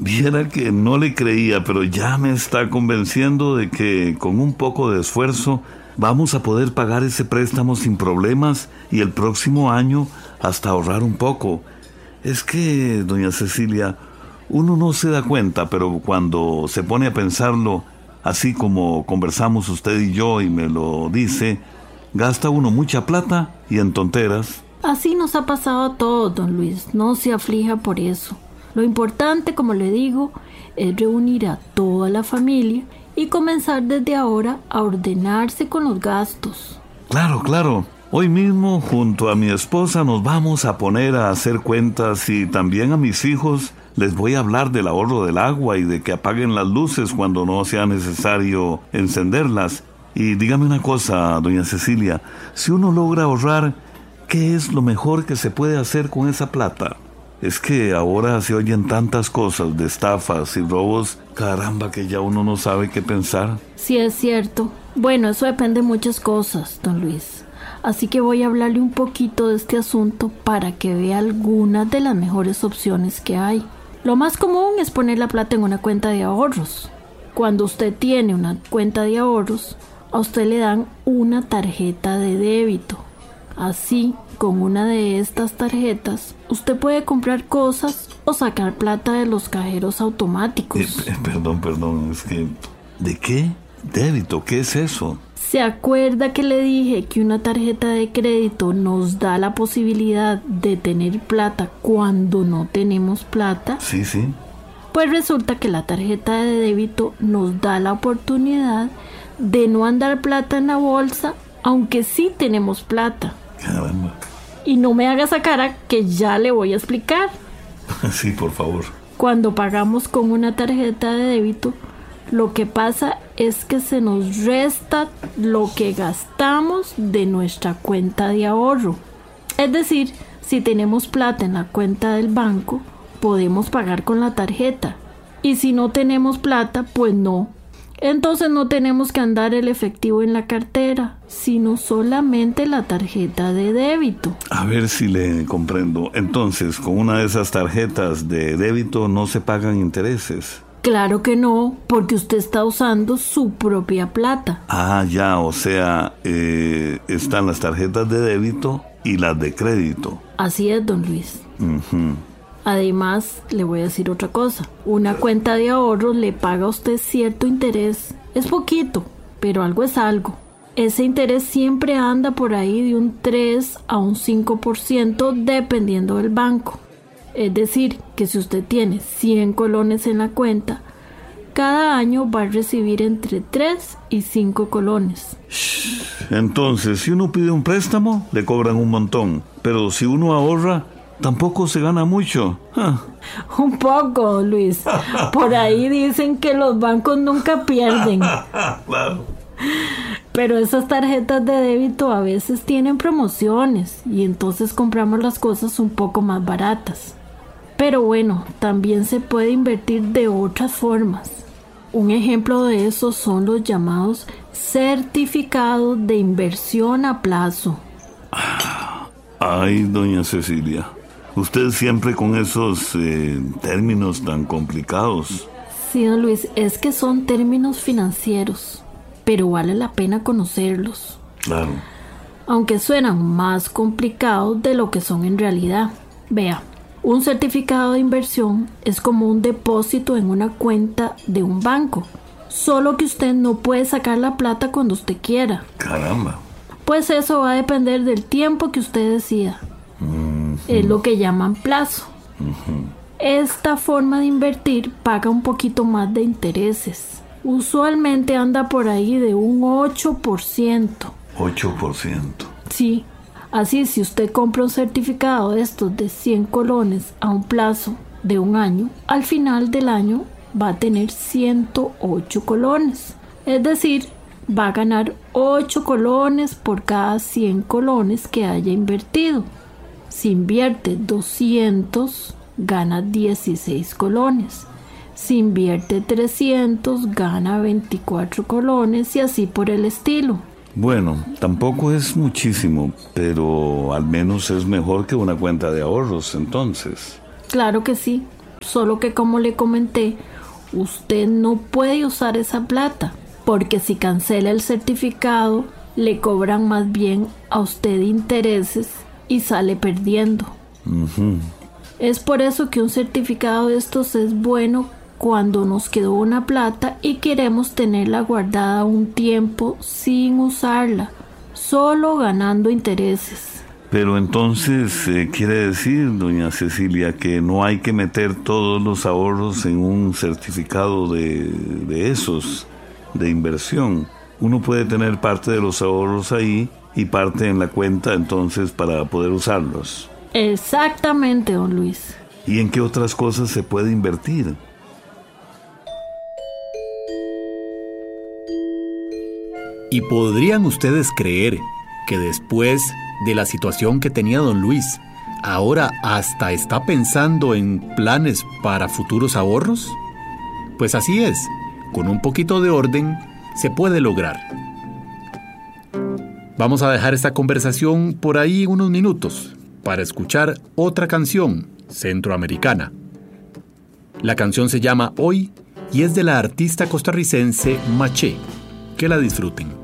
Viera que no le creía, pero ya me está convenciendo de que con un poco de esfuerzo vamos a poder pagar ese préstamo sin problemas y el próximo año hasta ahorrar un poco. Es que, doña Cecilia, uno no se da cuenta, pero cuando se pone a pensarlo, así como conversamos usted y yo y me lo dice, gasta uno mucha plata y en tonteras. Así nos ha pasado a todos, don Luis. No se aflija por eso. Lo importante, como le digo, es reunir a toda la familia y comenzar desde ahora a ordenarse con los gastos. Claro. Hoy mismo, junto a mi esposa, nos vamos a poner a hacer cuentas y también a mis hijos les voy a hablar del ahorro del agua y de que apaguen las luces cuando no sea necesario encenderlas. Y dígame una cosa, doña Cecilia, si uno logra ahorrar, ¿qué es lo mejor que se puede hacer con esa plata? Es que ahora se oyen tantas cosas de estafas y robos, caramba, que ya uno no sabe qué pensar. Sí, es cierto. Bueno, eso depende de muchas cosas, don Luis. Así que voy a hablarle un poquito de este asunto para que vea algunas de las mejores opciones que hay. Lo más común es poner la plata en una cuenta de ahorros. Cuando usted tiene una cuenta de ahorros, a usted le dan una tarjeta de débito. Así, con una de estas tarjetas, usted puede comprar cosas o sacar plata de los cajeros automáticos. Perdón, es que... ¿De qué? ¿Débito? ¿Qué es eso? ¿Se acuerda que le dije que una tarjeta de crédito nos da la posibilidad de tener plata cuando no tenemos plata? Sí. Pues resulta que la tarjeta de débito nos da la oportunidad de no andar plata en la bolsa, aunque sí tenemos plata. Caramba. Y no me haga esa cara que ya le voy a explicar. Sí, por favor. Cuando pagamos con una tarjeta de débito, lo que pasa es que se nos resta lo que gastamos de nuestra cuenta de ahorro. Es decir, si tenemos plata en la cuenta del banco, podemos pagar con la tarjeta. Y si no tenemos plata, pues no. Entonces no tenemos que andar el efectivo en la cartera, sino solamente la tarjeta de débito. A ver si le comprendo. Entonces, con una de esas tarjetas de débito no se pagan intereses. Claro que no, porque usted está usando su propia plata. Ah, ya, o sea, están las tarjetas de débito y las de crédito. Así es, don Luis. Uh-huh. Además, le voy a decir otra cosa. Una cuenta de ahorros le paga a usted cierto interés. Es poquito, pero algo es algo. Ese interés siempre anda por ahí de un 3 a un 5% dependiendo del banco. Es decir, que si usted tiene 100 colones en la cuenta, cada año va a recibir entre 3 y 5 colones. Entonces, si uno pide un préstamo, le cobran un montón. Pero si uno ahorra, tampoco se gana mucho. Un poco, Luis. Por ahí dicen que los bancos nunca pierden. Claro. Pero esas tarjetas de débito a veces tienen promociones y entonces compramos las cosas un poco más baratas. Pero bueno, también se puede invertir de otras formas. Un ejemplo de eso son los llamados certificados de inversión a plazo. Ay, doña Cecilia, usted siempre con esos términos tan complicados. Sí, don Luis, es que son términos financieros, pero vale la pena conocerlos. Claro. Aunque suenan más complicados de lo que son en realidad. Vea, un certificado de inversión es como un depósito en una cuenta de un banco, solo que usted no puede sacar la plata cuando usted quiera. Caramba. Pues eso va a depender del tiempo que usted decida. Es lo que llaman plazo. Esta forma de invertir paga un poquito más de intereses. Usualmente anda por ahí de un 8%. 8%. Sí. Así, si usted compra un certificado de estos de 100 colones a un plazo de un año, al final del año va a tener 108 colones. Es decir, va a ganar 8 colones por cada 100 colones que haya invertido. Si invierte 200, gana 16 colones. Si invierte 300, gana 24 colones y así por el estilo. Bueno, tampoco es muchísimo, pero al menos es mejor que una cuenta de ahorros, entonces. Claro que sí. Solo que, como le comenté, usted no puede usar esa plata, porque si cancela el certificado, le cobran más bien a usted intereses y sale perdiendo. Es por eso que un certificado de estos es bueno cuando nos quedó una plata y queremos tenerla guardada un tiempo sin usarla, solo ganando intereses. Pero entonces quiere decir, doña Cecilia, que no hay que meter todos los ahorros en un certificado de esos, de inversión. Uno puede tener parte de los ahorros ahí y parte en la cuenta entonces para poder usarlos. Exactamente, don Luis. ¿Y en qué otras cosas se puede invertir? ¿Y podrían ustedes creer que después de la situación que tenía don Luis, ahora hasta está pensando en planes para futuros ahorros? Pues así es, con un poquito de orden se puede lograr. Vamos a dejar esta conversación por ahí unos minutos para escuchar otra canción centroamericana. La canción se llama Hoy y es de la artista costarricense Maché. Que la disfruten.